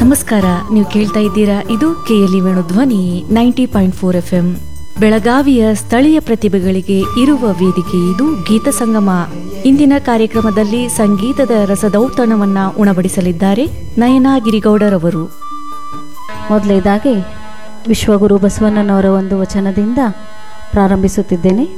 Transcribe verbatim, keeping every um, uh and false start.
ನಮಸ್ಕಾರ. ನೀವು ಕೇಳ್ತಾ ಇದ್ದೀರಾ, ಇದು ಕೆಎಲ್ಇ ವೇಣು ಧ್ವನಿ ninety point four F M. ಬೆಳಗಾವಿಯ ಸ್ಥಳೀಯ ಪ್ರತಿಭೆಗಳಿಗೆ ಇರುವ ವೇದಿಕೆ ಇದು ಗೀತ ಸಂಗಮ. ಇಂದಿನ ಕಾರ್ಯಕ್ರಮದಲ್ಲಿ ಸಂಗೀತದ ರಸದೌತಣವನ್ನ ಉಣಬಡಿಸಲಿದ್ದಾರೆ ನಯನಾ ಗಿರಿಗೌಡರವರು. ಮೊದಲನೇದಾಗಿ ವಿಶ್ವಗುರು ಬಸವಣ್ಣನವರ ಒಂದು ವಚನದಿಂದ ಪ್ರಾರಂಭಿಸುತ್ತಿದ್ದೇನೆ.